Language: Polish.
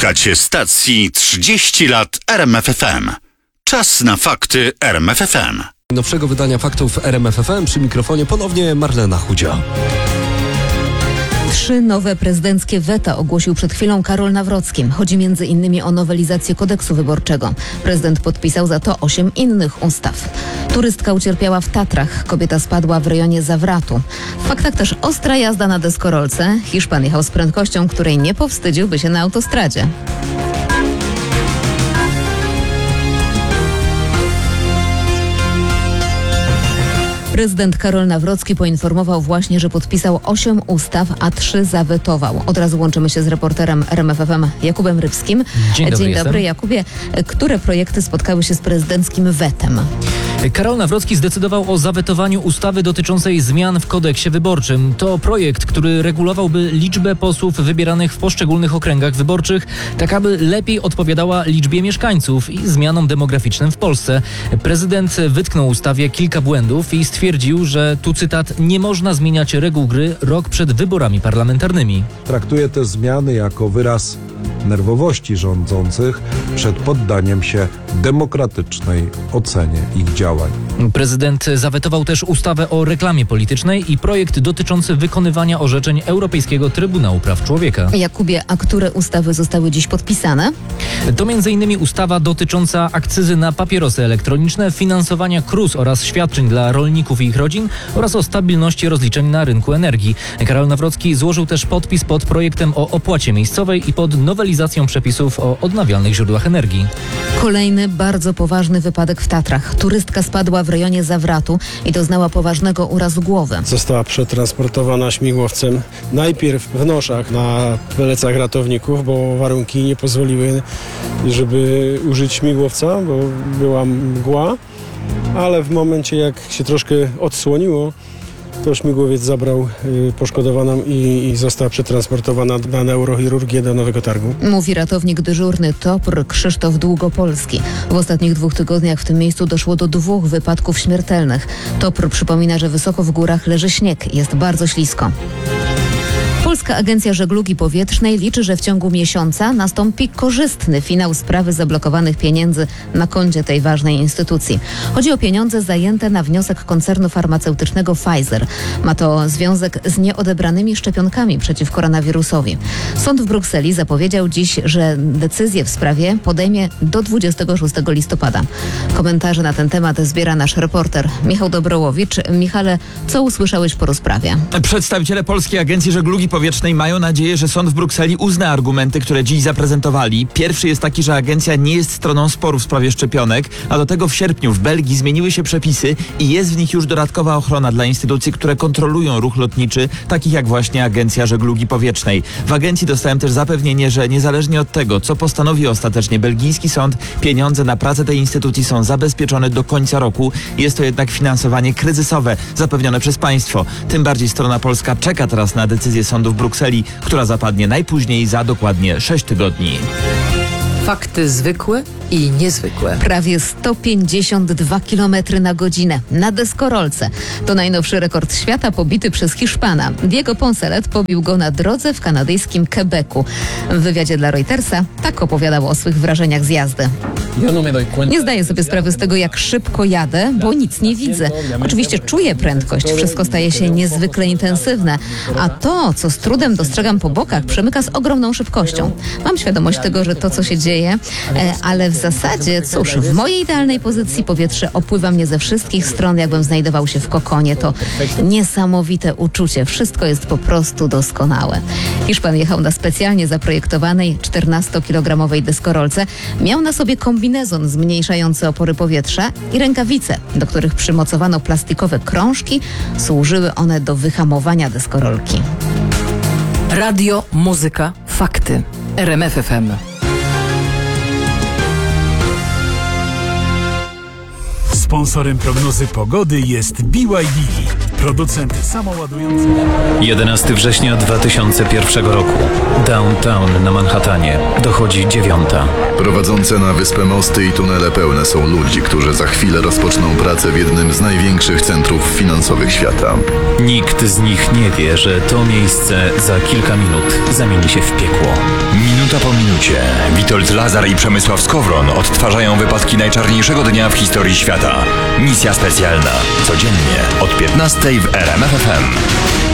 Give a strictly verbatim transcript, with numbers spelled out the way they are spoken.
Słuchacie stacji trzydzieści lat R M F F M. Czas na fakty R M F F M. Nowszego wydania faktów R M F F M, przy mikrofonie ponownie Marlena Chudzia. Trzy nowe prezydenckie weta ogłosił przed chwilą Karol Nawrocki. Chodzi między innymi o nowelizację kodeksu wyborczego. Prezydent podpisał za to osiem innych ustaw. Turystka ucierpiała w Tatrach. Kobieta spadła w rejonie Zawratu. W faktach też ostra jazda na deskorolce. Hiszpan jechał z prędkością, której nie powstydziłby się na autostradzie. Prezydent Karol Nawrocki poinformował właśnie, że podpisał osiem ustaw, a trzy zawetował. Od razu łączymy się z reporterem R M F F M Jakubem Rybskim. Dzień dobry, Dzień jestem. dobry, Jakubie. Które projekty spotkały się z prezydenckim wetem? Karol Nawrocki zdecydował o zawetowaniu ustawy dotyczącej zmian w kodeksie wyborczym. To projekt, który regulowałby liczbę posłów wybieranych w poszczególnych okręgach wyborczych, tak aby lepiej odpowiadała liczbie mieszkańców i zmianom demograficznym w Polsce. Prezydent wytknął ustawie kilka błędów i stwierdził, że tu cytat, nie można zmieniać reguł gry rok przed wyborami parlamentarnymi. Traktuję te zmiany jako wyraz nerwowości rządzących przed poddaniem się demokratycznej ocenie ich działań. Prezydent zawetował też ustawę o reklamie politycznej i projekt dotyczący wykonywania orzeczeń Europejskiego Trybunału Praw Człowieka. Jakubie, a które ustawy zostały dziś podpisane? To między innymi ustawa dotycząca akcyzy na papierosy elektroniczne, finansowania K R U S oraz świadczeń dla rolników i ich rodzin oraz o stabilności rozliczeń na rynku energii. Karol Nawrocki złożył też podpis pod projektem o opłacie miejscowej i pod nowelizacją przepisów o odnawialnych źródłach energii. Kolejny bardzo poważny wypadek w Tatrach. Turystka spadła w rejonie Zawratu i doznała poważnego urazu głowy. Została przetransportowana śmigłowcem najpierw w noszach na plecach ratowników, bo warunki nie pozwoliły, żeby użyć śmigłowca, bo była mgła, ale w momencie jak się troszkę odsłoniło, to śmigłowiec zabrał y, poszkodowaną i, i została przetransportowana na neurochirurgię do Nowego Targu. Mówi ratownik dyżurny TOPR Krzysztof Długopolski. W ostatnich dwóch tygodniach w tym miejscu doszło do dwóch wypadków śmiertelnych. TOPR przypomina, że wysoko w górach leży śnieg. Jest bardzo ślisko. Polska Agencja Żeglugi Powietrznej liczy, że w ciągu miesiąca nastąpi korzystny finał sprawy zablokowanych pieniędzy na koncie tej ważnej instytucji. Chodzi o pieniądze zajęte na wniosek koncernu farmaceutycznego Pfizer. Ma to związek z nieodebranymi szczepionkami przeciw koronawirusowi. Sąd w Brukseli zapowiedział dziś, że decyzję w sprawie podejmie do dwudziestego szóstego listopada. Komentarze na ten temat zbiera nasz reporter Michał Dobrołowicz. Michale, co usłyszałeś po rozprawie? Przedstawiciele Polskiej Agencji Żeglugi Powietrznej mają nadzieję, że sąd w Brukseli uzna argumenty, które dziś zaprezentowali. Pierwszy jest taki, że agencja nie jest stroną sporu w sprawie szczepionek, a do tego w sierpniu w Belgii zmieniły się przepisy i jest w nich już dodatkowa ochrona dla instytucji, które kontrolują ruch lotniczy, takich jak właśnie Agencja Żeglugi Powietrznej. W agencji dostałem też zapewnienie, że niezależnie od tego, co postanowi ostatecznie belgijski sąd, pieniądze na pracę tej instytucji są zabezpieczone do końca roku. Jest to jednak finansowanie kryzysowe, zapewnione przez państwo. Tym bardziej strona polska czeka teraz na decyzję sądu w Brukseli, która zapadnie najpóźniej za dokładnie sześć tygodni. Fakty zwykłe i niezwykłe. Prawie sto pięćdziesiąt dwa kilometry na godzinę na deskorolce. To najnowszy rekord świata pobity przez Hiszpana. Diego Poncelet pobił go na drodze w kanadyjskim Quebecu. W wywiadzie dla Reutersa tak opowiadał o swych wrażeniach z jazdy. Nie zdaję sobie sprawy z tego, jak szybko jadę, bo nic nie widzę. Oczywiście czuję prędkość, wszystko staje się niezwykle intensywne, a to, co z trudem dostrzegam po bokach, przemyka z ogromną szybkością. Mam świadomość tego, że to, co się dzieje, ale w zasadzie, cóż, w mojej idealnej pozycji powietrze opływa mnie ze wszystkich stron, jakbym znajdował się w kokonie. To niesamowite uczucie. Wszystko jest po prostu doskonałe. Hiszpan jechał na specjalnie zaprojektowanej czternastokilogramowej deskorolce. Miał na sobie kombinezon zmniejszający opory powietrza i rękawice, do których przymocowano plastikowe krążki. Służyły one do wyhamowania deskorolki. Radio, muzyka, fakty. R M F F M. Sponsorem prognozy pogody jest B Y D. Producent samoładujący. jedenastego września dwa tysiące pierwszego roku. Downtown na Manhattanie. Dochodzi dziewiąta. Prowadzące na wyspę mosty i tunele pełne są ludzi, którzy za chwilę rozpoczną pracę w jednym z największych centrów finansowych świata. Nikt z nich nie wie, że to miejsce za kilka minut zamieni się w piekło. Minuta po minucie Witold Lazar i Przemysław Skowron odtwarzają wypadki najczarniejszego dnia w historii świata. Misja specjalna. Codziennie od piętnastej w R M F F M.